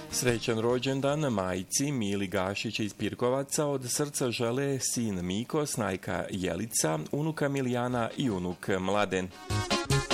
Srećan rođendan majci Mili Gašić iz Pirkovaca od srca žele sin Miko, snajka Jelica, unuka Milijana i unuk Mladen.